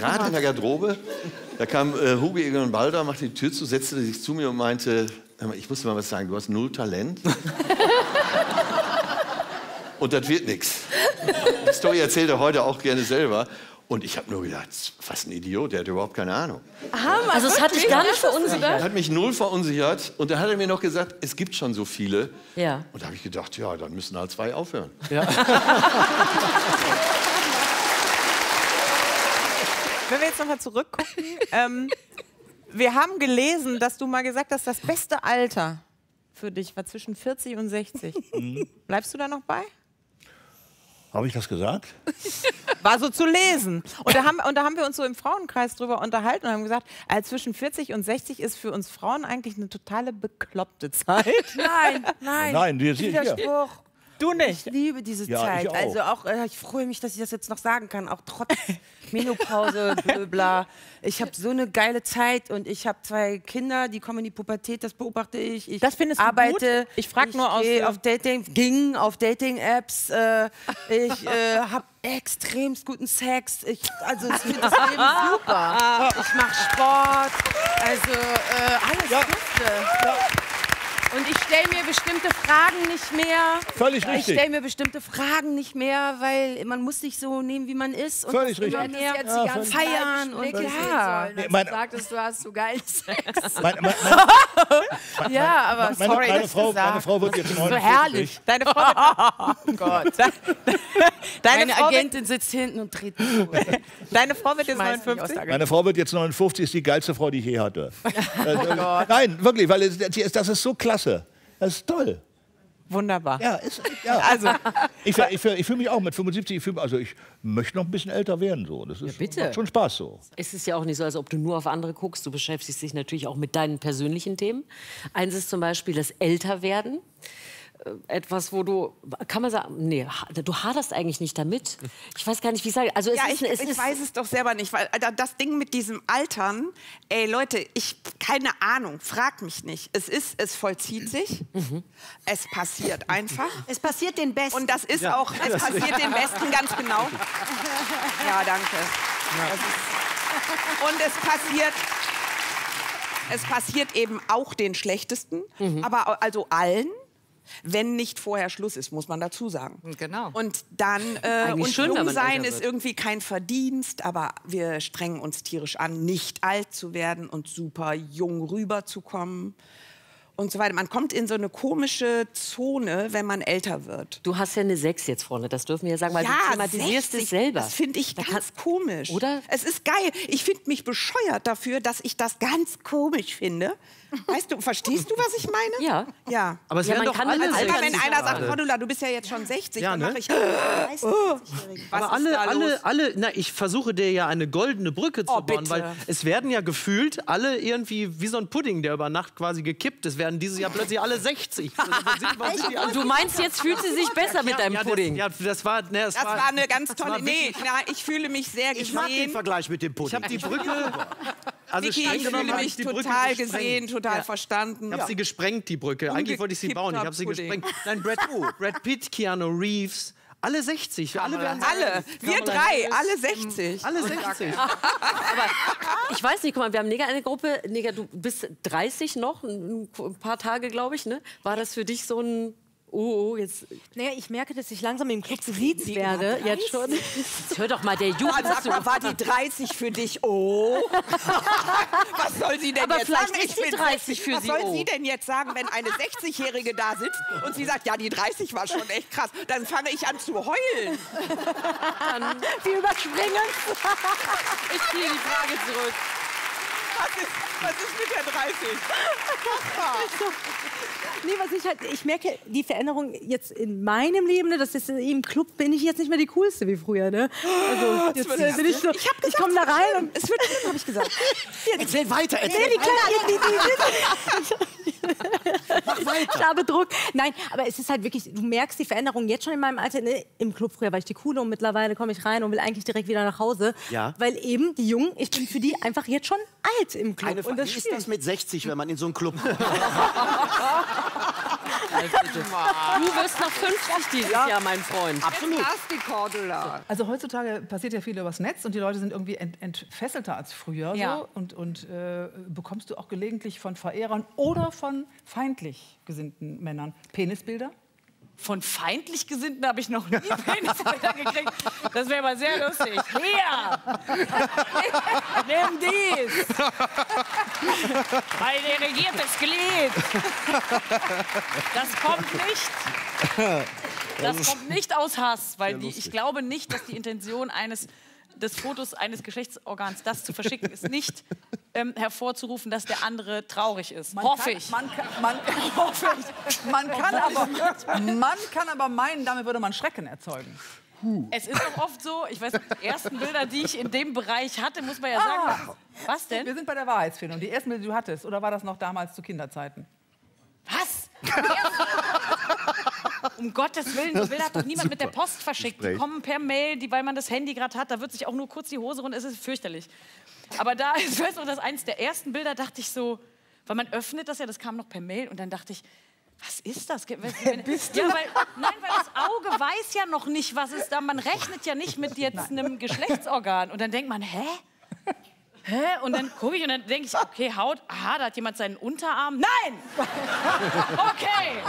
gerade in der Garderobe. Da kam Hugo Egon Balder, machte die Tür zu, setzte sich zu mir und meinte, ich muss dir mal was sagen, du hast 0 Talent. Und das wird nichts. Die Story erzählt er heute auch gerne selber. Und ich habe nur gedacht, was ein Idiot, der hat überhaupt keine Ahnung. Also es hat dich gar nicht verunsichert? Er hat mich 0 verunsichert. Und dann hat er mir noch gesagt, es gibt schon so viele. Ja. Und da habe ich gedacht, ja, dann müssen halt 2 aufhören. Ja. Wenn wir jetzt noch mal zurückgucken, wir haben gelesen, dass du mal gesagt hast, das beste Alter für dich war zwischen 40 und 60. Bleibst du da noch bei? Habe ich das gesagt? War so zu lesen. Und da haben wir uns so im Frauenkreis drüber unterhalten und haben gesagt, zwischen 40 und 60 ist für uns Frauen eigentlich eine totale bekloppte Zeit. Nein, nein. Nein, die ist hier. Widerspruch. Du nicht? Ich liebe diese Ja, Zeit. ich auch. Also auch, ich freue mich, dass ich das jetzt noch sagen kann, auch trotz Menopause, blöbla. Ich habe so eine geile Zeit und ich habe 2 Kinder, die kommen in die Pubertät, das beobachte ich. Das findest du arbeite, gut? Ich frage nur aus... auf Dating-Apps. Ich habe extremst guten Sex. Ich finde das Leben super. Ich mache Sport. Also alles Gute. Ja. Und ich stelle mir bestimmte Fragen nicht mehr. Völlig richtig. Ich stelle mir bestimmte Fragen nicht mehr, weil man muss sich so nehmen, wie man ist. Und Völlig richtig. mehr feiern und ja. Du sagtest, du hast so geil Sex. Ja, aber sorry, meine Frau wird jetzt 49. so herrlich. Deine Frau wird, Oh Gott. Meine Agentin sitzt hinten und dreht mich durch. Deine Frau wird jetzt Schmeiß mich aus 59? der Meine Frau wird jetzt 59, ist die geilste Frau, die ich je hatte. Gott. Nein, wirklich, weil das ist so klasse. Das ist toll. Wunderbar. Ja, Also, ich fühle mich auch mit 75, ich möchte noch ein bisschen älter werden. So. Das ist, bitte. macht schon Spaß so. Es ist ja auch nicht so, als ob du nur auf andere guckst. Du beschäftigst dich natürlich auch mit deinen persönlichen Themen. Eins ist zum Beispiel das Älterwerden. Etwas, wo du, kann man sagen, nee, du haderst eigentlich nicht damit. Ich weiß gar nicht, wie ich sage. Also ich weiß es doch selber nicht, weil das Ding mit diesem Altern, ey Leute, keine Ahnung, frag mich nicht. Es vollzieht sich, es passiert einfach. Es passiert den Besten. Und das ist auch, es passiert den Besten, ganz genau. Ja, danke. Und es passiert eben auch den Schlechtesten, aber also allen. Wenn nicht vorher Schluss ist, muss man dazu sagen. Genau. Und dann, und schön, jung sein ist irgendwie kein Verdienst, aber wir strengen uns tierisch an, nicht alt zu werden und super jung rüberzukommen und so weiter. Man kommt in so eine komische Zone, wenn man älter wird. Du hast ja eine 6 jetzt vorne, das dürfen wir ja sagen, weil Ja, du thematisierst 60, es selber. Das finde ich ganz komisch. Oder? Es ist geil. Ich finde mich bescheuert dafür, dass ich das ganz komisch finde. Weißt du, verstehst du, was ich meine? Ja. Ja. Aber es Ja, werden man doch kann alle damit Also wenn 60 einer sagt, gerade. Cordula, du bist ja jetzt schon 60, Ja, dann ne? mache ich... Aber ich versuche dir ja eine goldene Brücke zu bauen, bitte. weil es werden ja gefühlt alle irgendwie wie so ein Pudding, der über Nacht quasi gekippt ist, werden dieses Jahr plötzlich alle 60. Und du meinst, jetzt fühlt sie sich besser mit deinem Pudding? Das war eine ganz tolle... Nee, ich fühle mich sehr Ich mag den gesehen. Vergleich mit dem Ich Pudding. habe die Brücke. Also Vicky, streng ich genommen fühle habe mich die Brücke total gesprengt. gesehen, total verstanden. Ich habe sie gesprengt, die Brücke. Eigentlich wollte ich sie bauen. Ich habe sie Pudding. gesprengt. Nein, Brad Pitt, Keanu Reeves, alle 60. Alle werden Alle, wir drei, alle 60. Alle 60. Aber ich weiß nicht, guck mal, wir haben Neger in der Gruppe. Neger, du bist 30 noch, ein paar Tage, glaube ich, ne? War das für dich so ein... jetzt... Naja, ich merke, dass ich langsam im Club gesiezt werde. Jetzt schon. Jetzt hör doch mal, der Jugend... Sag mal, war die 30 für dich? Was soll sie denn Aber jetzt vielleicht sagen? ist die 30 für Was sie, soll sie denn jetzt sagen, wenn eine 60-Jährige da sitzt und sie sagt, ja, die 30 war schon echt krass. Dann fange ich an zu heulen. Wir überspringen. Ich ziehe die Frage zurück. Was ist mit der 30? Nee, ich merke die Veränderung jetzt in meinem Leben, ne, das ist im Club bin ich jetzt nicht mehr die coolste wie früher, ne? Also jetzt bin ich so, ich komme da rein und es wird schlimm, habe ich gesagt. Erzähl weiter, nee, die Mach weiter. Ich habe Druck. Nein, aber es ist halt wirklich, du merkst die Veränderung jetzt schon in meinem Alter. Ne? Im Club früher war ich die Coole und mittlerweile komme ich rein und will eigentlich direkt wieder nach Hause. Ja. Weil eben die Jungen, ich bin für die einfach jetzt schon alt im Club. Wie ist das mit 60, wenn man in so einen Club kommt? Du wirst noch 50 dieses Jahr, mein Freund. Absolut. Die Cordula. Also heutzutage passiert ja viel übers Netz und die Leute sind irgendwie entfesselter als früher. Ja. So. Und bekommst du auch gelegentlich von Verehrern oder von feindlich gesinnten Männern Penisbilder? Von feindlich Gesinnten habe ich noch nie Penisbilder gekriegt. Das wäre aber sehr lustig. Hier! Nimm dies! Mein irrigiertes Glied! Das kommt nicht. Das kommt nicht aus Hass, weil ich glaube nicht, dass die Intention des Fotos eines Geschlechtsorgans, das zu verschicken, ist nicht hervorzurufen, dass der andere traurig ist. Hoffe ich. Man kann aber meinen, damit würde man Schrecken erzeugen. Es ist auch oft so, ich weiß, die ersten Bilder, die ich in dem Bereich hatte, muss man ja sagen. Was denn? Wir sind bei der Wahrheitsfindung. Die ersten Bilder, die du hattest, oder war das noch damals zu Kinderzeiten? Was? Um Gottes Willen, so Bilder hat doch niemand mit der Post verschickt. Die kommen per Mail, weil man das Handy gerade hat. Da wird sich auch nur kurz die Hose runter. Es ist fürchterlich. Aber da, ich weiß noch, dass eines der ersten Bilder dachte ich so, weil man öffnet das ja, das kam noch per Mail und dann dachte ich, was ist das? Bist du? Ja, weil das Auge weiß ja noch nicht, was ist da. Man rechnet ja nicht mit jetzt einem Geschlechtsorgan. Und dann denkt man, hä? Und dann gucke ich und dann denke ich, okay, Haut, aha, da hat jemand seinen Unterarm. Nein! Okay.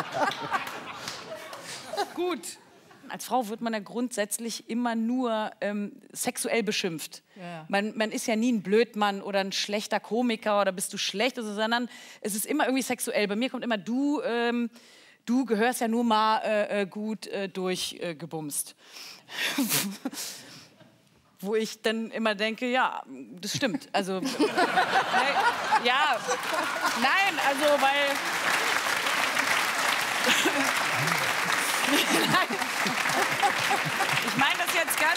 Gut. Als Frau wird man ja grundsätzlich immer nur sexuell beschimpft. Ja. Man ist ja nie ein Blödmann oder ein schlechter Komiker oder bist du schlecht, also, sondern es ist immer irgendwie sexuell. Bei mir kommt immer, du gehörst ja nur mal gut durchgebumst. Wo ich dann immer denke, ja, das stimmt. Also, ja, nein, also, weil... Ich meine das jetzt ganz...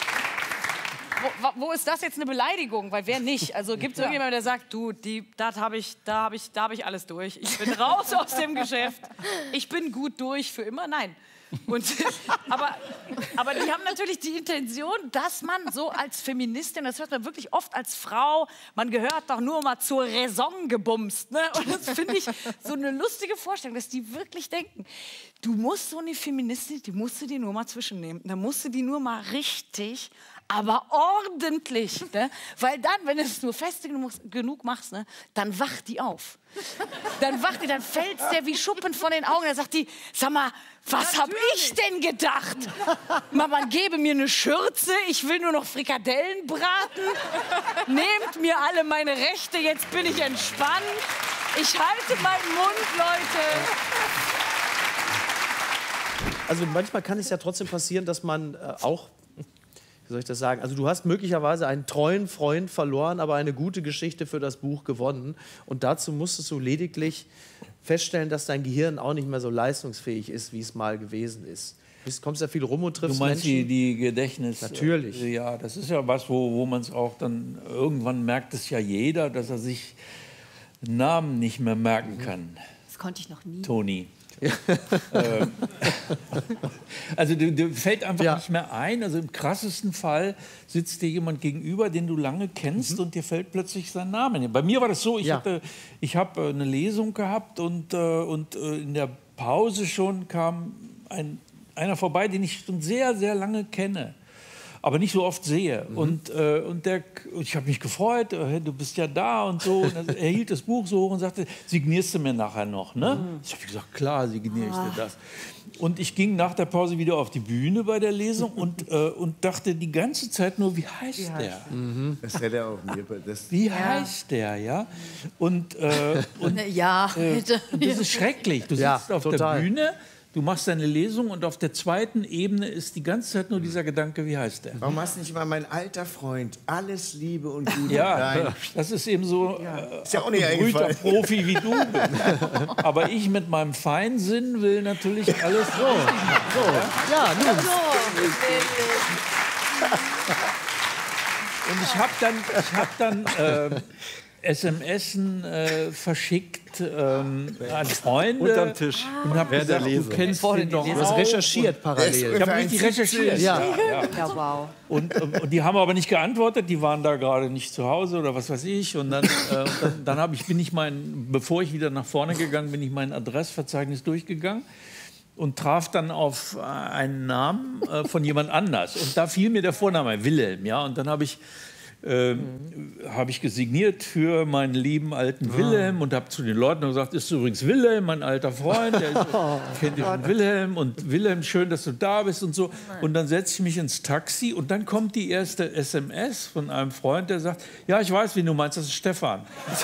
Wo ist das jetzt eine Beleidigung? Weil wer nicht? Also gibt es irgendjemanden, der sagt, du, da hab ich alles durch. Ich bin raus aus dem Geschäft. Ich bin gut durch für immer. Nein. Aber die haben natürlich die Intention, dass man so als Feministin, das hört man wirklich oft als Frau, man gehört doch nur mal zur Raison gebumst. Ne? Und das finde ich so eine lustige Vorstellung, dass die wirklich denken, du musst so eine Feministin, die musst du dir nur mal zwischennehmen. Da musst du die nur mal richtig, aber ordentlich. Ne? Weil dann, wenn du es nur fest genug machst, ne, dann wacht die auf. Dann wacht die, dann fällt's der wie Schuppen von den Augen. Dann sagt die, sag mal, was hab ich denn gedacht? Man gebe mir eine Schürze, ich will nur noch Frikadellen braten. Nehmt mir alle meine Rechte, jetzt bin ich entspannt. Ich halte meinen Mund, Leute. Also manchmal kann es ja trotzdem passieren, dass man auch, wie soll ich das sagen, also du hast möglicherweise einen treuen Freund verloren, aber eine gute Geschichte für das Buch gewonnen. Und dazu musstest du lediglich feststellen, dass dein Gehirn auch nicht mehr so leistungsfähig ist, wie es mal gewesen ist. Du kommst ja viel rum und triffst Menschen. Du meinst die Gedächtnis? Natürlich. Ja, das ist ja was, wo man es auch dann, irgendwann merkt es ja jeder, dass er sich Namen nicht mehr merken kann. Das konnte ich noch nie. Toni. Ja. Also dir fällt einfach nicht mehr ein. Also im krassesten Fall sitzt dir jemand gegenüber, den du lange kennst und dir fällt plötzlich sein Name. Bei mir war das so, ich habe eine Lesung gehabt und in der Pause schon kam einer vorbei, den ich schon sehr, sehr lange kenne, aber nicht so oft sehe. Und ich habe mich gefreut, du bist ja da und so. Und er hielt das Buch so hoch und sagte, signierst du mir nachher noch? Ne? Ich habe gesagt, klar signiere ich dir das. Und ich ging nach der Pause wieder auf die Bühne bei der Lesung und dachte die ganze Zeit nur, wie heißt der? Das hätte er auch mir. Wie heißt der, ja? Und ja, bitte. Und das ist schrecklich. Du sitzt auf der Bühne, du machst deine Lesung und auf der zweiten Ebene ist die ganze Zeit nur dieser Gedanke, wie heißt der? Warum hast du nicht mal mein alter Freund, alles Liebe und Gute? Ja, das ist eben so ist ja auch nicht ein brüter Profi wie du bist. Aber ich mit meinem Feinsinn will natürlich alles so. Ja, nun. Und ich hab dann SMSen verschickt an Freunde. Unterm Tisch. Und hab gesagt, du kennst den doch Du hast auch. recherchiert parallel. Ich habe richtig recherchiert. Ja. Ja, wow. Und die haben aber nicht geantwortet, die waren da gerade nicht zu Hause oder was weiß ich. Und dann, bevor ich wieder nach vorne gegangen bin, ich mein Adressverzeichnis durchgegangen und traf dann auf einen Namen von jemand anders. Und da fiel mir der Vorname, Wilhelm. Ja? Und dann habe ich gesigniert für meinen lieben alten Wilhelm und habe zu den Leuten gesagt, ist übrigens Wilhelm, mein alter Freund, kennt ihr schon Wilhelm und Wilhelm, schön, dass du da bist und so. Und dann setze ich mich ins Taxi und dann kommt die erste SMS von einem Freund, der sagt, ja, ich weiß, wie du meinst, das ist Stefan.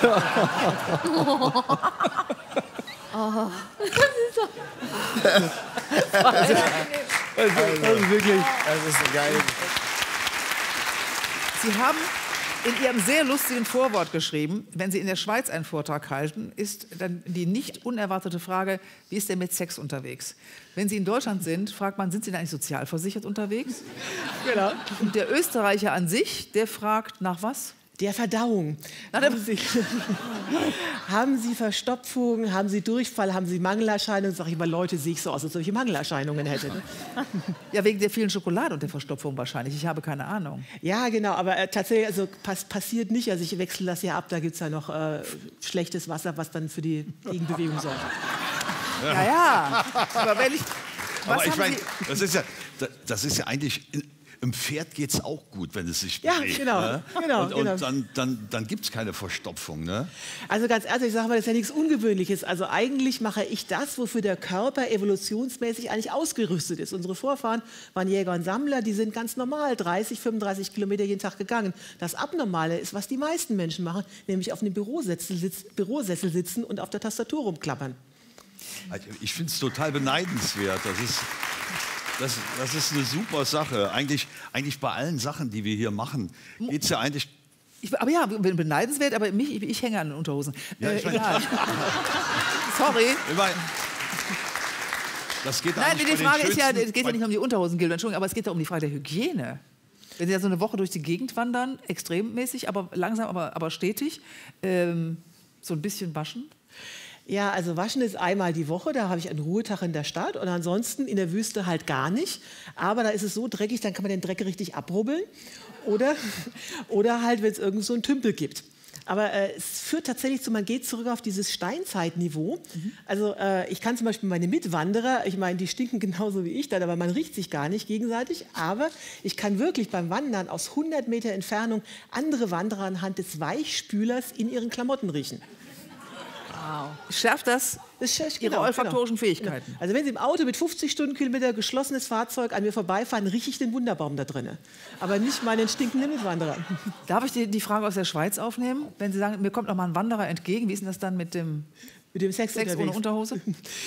Also wirklich. Das ist so geil. Sie haben in Ihrem sehr lustigen Vorwort geschrieben, wenn Sie in der Schweiz einen Vortrag halten, ist dann die nicht unerwartete Frage, wie ist der mit Sex unterwegs? Wenn Sie in Deutschland sind, fragt man, sind Sie da eigentlich sozialversichert unterwegs? Genau. Und der Österreicher an sich, der fragt nach was? Der Verdauung. Haben Sie Verstopfung, haben Sie Durchfall, haben Sie Mangelerscheinungen? Sag ich mal, Leute, sehe ich so aus, als ob ich Mangelerscheinungen hätte. Ne? Ja, wegen der vielen Schokolade und der Verstopfung wahrscheinlich. Ich habe keine Ahnung. Ja, genau, aber tatsächlich, also passiert nicht. Also ich wechsle das ja ab, da gibt es ja noch schlechtes Wasser, was dann für die Gegenbewegung sorgt. Ja. Aber wenn ich... Aber ich meine, das ist ja eigentlich... Im Pferd geht es auch gut, wenn es sich bewegt. Ja, genau. Und dann gibt es keine Verstopfung. Ne? Also ganz ehrlich, ich sage mal, das ist ja nichts Ungewöhnliches. Also eigentlich mache ich das, wofür der Körper evolutionsmäßig eigentlich ausgerüstet ist. Unsere Vorfahren waren Jäger und Sammler, die sind ganz normal 30, 35 Kilometer jeden Tag gegangen. Das Abnormale ist, was die meisten Menschen machen, nämlich auf einem Bürosessel sitzen und auf der Tastatur rumklappern. Ich finde es total beneidenswert. Das ist eine super Sache. Eigentlich bei allen Sachen, die wir hier machen, geht es ja eigentlich... Aber ja, beneidenswert, aber ich hänge an den Unterhosen. Ja, egal. Sorry. Das geht Nein, die Frage ist ja, es geht ja nicht um die Unterhosen, Entschuldigung, aber es geht ja um die Frage der Hygiene. Wenn Sie ja so eine Woche durch die Gegend wandern, extremmäßig, aber langsam, aber stetig, so ein bisschen waschen? Ja, also waschen ist einmal die Woche, da habe ich einen Ruhetag in der Stadt und ansonsten in der Wüste halt gar nicht. Aber da ist es so dreckig, dann kann man den Dreck richtig abrubbeln oder halt, wenn es irgend so einen Tümpel gibt. Aber es führt tatsächlich zu, man geht zurück auf dieses Steinzeitniveau. Also ich kann zum Beispiel meine Mitwanderer, ich meine, die stinken genauso wie ich dann, aber man riecht sich gar nicht gegenseitig. Aber ich kann wirklich beim Wandern aus 100 Meter Entfernung andere Wanderer anhand des Weichspülers in ihren Klamotten riechen. Wow. Schärft das Ihre olfaktorischen Fähigkeiten? Also wenn Sie im Auto mit 50 Stundenkilometer geschlossenes Fahrzeug an mir vorbeifahren, rieche ich den Wunderbaum da drin. Aber nicht meinen stinkenden Mitwanderer. Darf ich die Frage aus der Schweiz aufnehmen? Wenn Sie sagen, mir kommt noch mal ein Wanderer entgegen, wie ist denn das dann mit dem Sex ohne Unterhose?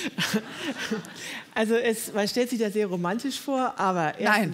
Also man stellt sich das sehr romantisch vor, aber... Nein.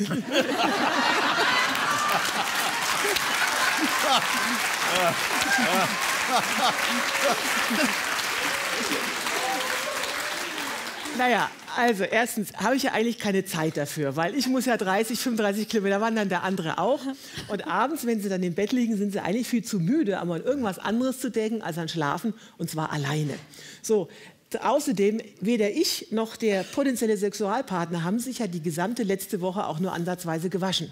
Naja, also erstens habe ich ja eigentlich keine Zeit dafür, weil ich muss ja 30, 35 Kilometer wandern, der andere auch. Und abends, wenn sie dann im Bett liegen, sind sie eigentlich viel zu müde, um an irgendwas anderes zu denken als an Schlafen, und zwar alleine. So. Außerdem, weder ich noch der potenzielle Sexualpartner haben sich ja die gesamte letzte Woche auch nur ansatzweise gewaschen.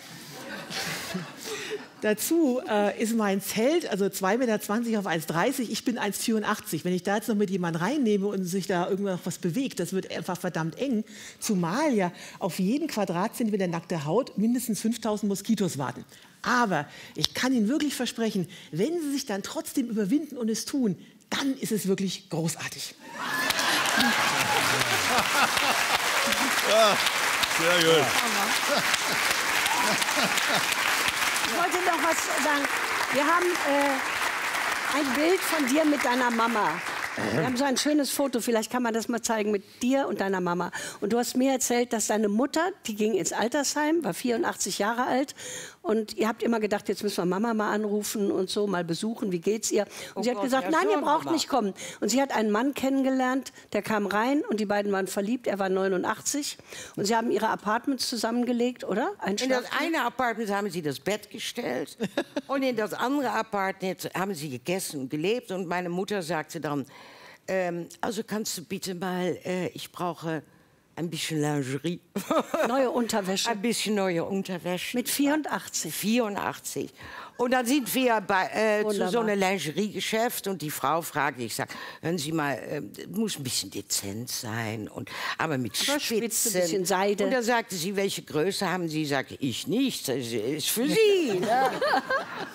Dazu ist mein Zelt, also 2,20 Meter auf 1,30 Meter, ich bin 1,84. Wenn ich da jetzt noch mit jemandem reinnehme und sich da irgendwas was bewegt, das wird einfach verdammt eng. Zumal ja auf jeden Quadratzentimeter nackte Haut mindestens 5000 Moskitos warten. Aber ich kann Ihnen wirklich versprechen, wenn Sie sich dann trotzdem überwinden und es tun, dann ist es wirklich großartig. Ja, sehr gut. Ich wollte noch was sagen. Wir haben ein Bild von dir mit deiner Mama. Wir haben so ein schönes Foto, vielleicht kann man das mal zeigen, mit dir und deiner Mama. Und du hast mir erzählt, dass deine Mutter, die ging ins Altersheim, war 84 Jahre alt Und ihr habt immer gedacht, jetzt müssen wir Mama mal anrufen und so, mal besuchen, wie geht's ihr? Und sie hat Gott, gesagt, ja, nein, ihr schon, braucht Mama. nicht kommen. Und sie hat einen Mann kennengelernt, der kam rein und die beiden waren verliebt. Er war 89 und sie haben ihre Apartments zusammengelegt, oder? In das eine Apartment haben sie das Bett gestellt und in das andere Apartment haben sie gegessen und gelebt. Und meine Mutter sagte dann, also kannst du bitte mal, ich brauche ein bisschen Lingerie. Neue Unterwäsche. Ein bisschen neue Unterwäsche. Mit 84. 84. Und dann sind wir zu so Wunderbar. einem Lingeriegeschäft und die Frau fragte, ich sag, hören Sie mal, muss ein bisschen dezent sein, aber mit Aber Spitzen. ein bisschen Seide. Und da sagte sie, welche Größe haben Sie? Sagte ich nicht, das ist für Sie. Ne?